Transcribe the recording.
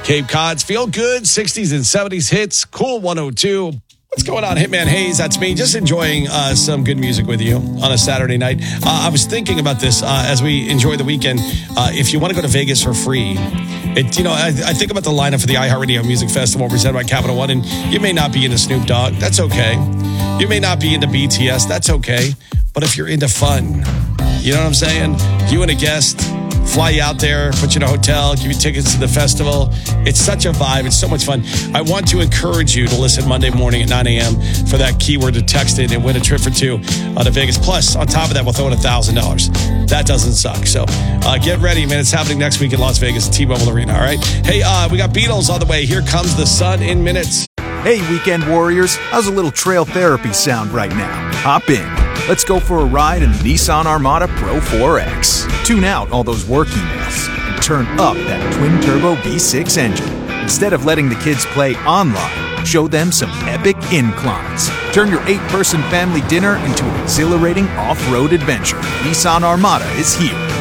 Cape Cod's feel good 60s and 70s hits. Cool 102. What's going on, Hitman Hayes? That's me. Just enjoying some good music with you on a Saturday night. I was thinking about this as we enjoy the weekend. If you want to go to Vegas for free, I think about the lineup for the iHeartRadio Music Festival presented by Capital One, and you may not be into Snoop Dogg. That's okay. You may not be into BTS. That's okay. But if you're into fun, you know what I'm saying? You and a guest, fly you out there, put you in a hotel, give you tickets to the festival. It's such a vibe. It's so much fun. I want to encourage you to listen Monday morning at 9 a.m. for that keyword to text it and win a trip for two to Vegas. Plus, on top of that, we'll throw in $1,000. That doesn't suck. So get ready, man. It's happening next week in Las Vegas, T-Mobile Arena, all right? Hey, we got Beatles on the way. Here comes the sun in minutes. Hey, weekend warriors. How's a little trail therapy sound right now? Hop in. Let's go for a ride in the Nissan Armada Pro 4X. Tune out all those work emails and turn up that twin-turbo V6 engine. Instead of letting the kids play online, show them some epic inclines. Turn your 8-person family dinner into an exhilarating off-road adventure. Nissan Armada is here.